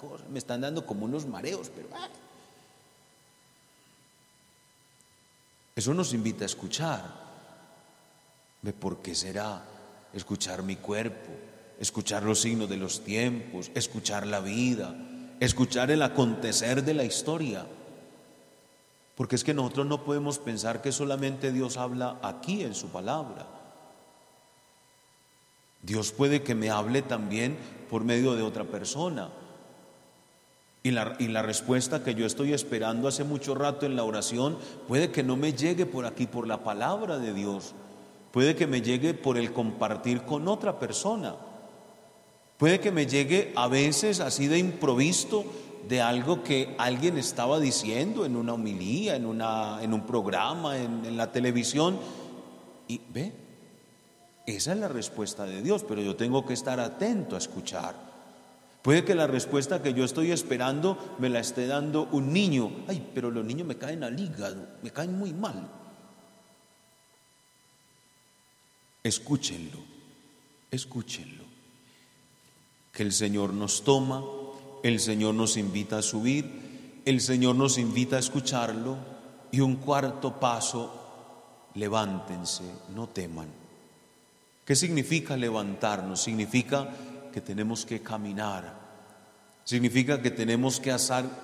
cosa, me están dando como unos mareos, pero eso nos invita a escuchar. ¿De por qué será? Escuchar mi cuerpo, escuchar los signos de los tiempos, escuchar la vida, escuchar el acontecer de la historia. Porque es que nosotros no podemos pensar que solamente Dios habla aquí en su palabra. Dios puede que me hable también por medio de otra persona. Y la respuesta que yo estoy esperando hace mucho rato en la oración puede que no me llegue por aquí, por la palabra de Dios. Puede que me llegue por el compartir con otra persona. Puede que me llegue a veces así de improviso de algo que alguien estaba diciendo en una homilía, en un programa, en la televisión. Y ve, esa es la respuesta de Dios, pero yo tengo que estar atento a escuchar. Puede que la respuesta que yo estoy esperando me la esté dando un niño. Ay, pero los niños me caen al hígado, me caen muy mal. Escúchenlo, escúchenlo. Que el Señor nos toma, el Señor nos invita a subir, el Señor nos invita a escucharlo. Y un cuarto paso, levántense, no teman. ¿Qué significa levantarnos? Significa que tenemos que caminar, significa que tenemos que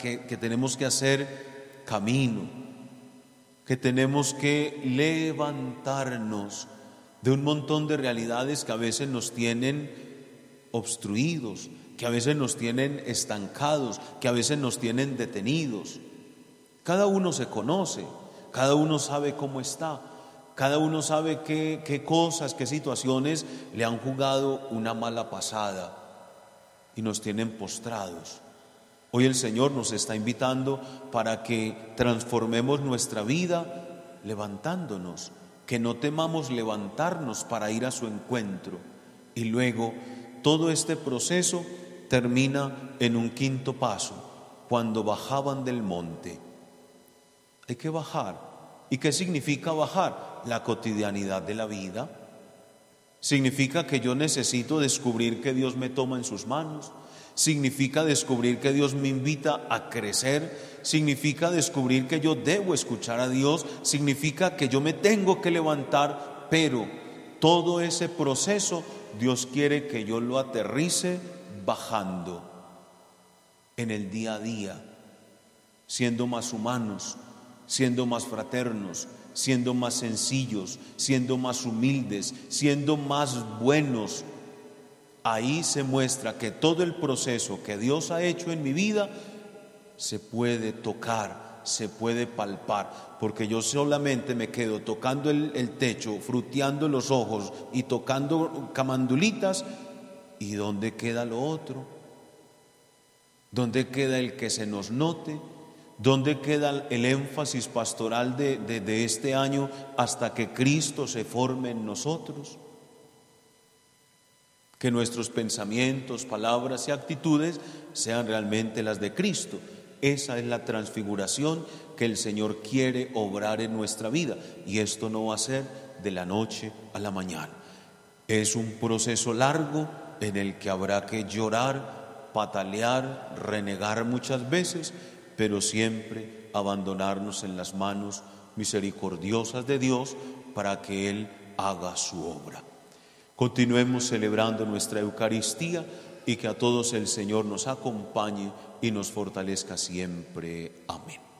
hacer camino, que tenemos que levantarnos de un montón de realidades que a veces nos tienen obstruidos, que a veces nos tienen estancados, que a veces nos tienen detenidos. Cada uno se conoce, cada uno sabe cómo está, cada uno sabe qué cosas, qué situaciones le han jugado una mala pasada y nos tienen postrados. Hoy el Señor nos está invitando para que transformemos nuestra vida levantándonos, que no temamos levantarnos para ir a su encuentro. Y luego todo este proceso termina en un quinto paso, cuando bajaban del monte. Hay que bajar. ¿Y qué significa bajar? La cotidianidad de la vida. Significa que yo necesito descubrir que Dios me toma en sus manos. Significa descubrir que Dios me invita a crecer. Significa descubrir que yo debo escuchar a Dios. Significa que yo me tengo que levantar, pero todo ese proceso Dios quiere que yo lo aterrice bajando en el día a día, siendo más humanos, siendo más fraternos, siendo más sencillos, siendo más humildes, siendo más buenos. Ahí se muestra que todo el proceso que Dios ha hecho en mi vida se puede tocar, se puede palpar, porque yo solamente me quedo tocando el techo, fruteando los ojos y tocando camandulitas. ¿Y dónde queda lo otro? ¿Dónde queda el que se nos note? ¿Dónde queda el énfasis pastoral de este año hasta que Cristo se forme en nosotros? Que nuestros pensamientos, palabras y actitudes sean realmente las de Cristo. Esa es la transfiguración que el Señor quiere obrar en nuestra vida. Y esto no va a ser de la noche a la mañana. Es un proceso largo en el que habrá que llorar, patalear, renegar muchas veces, pero siempre abandonarnos en las manos misericordiosas de Dios para que Él haga su obra. Continuemos celebrando nuestra Eucaristía y que a todos el Señor nos acompañe y nos fortalezca siempre. Amén.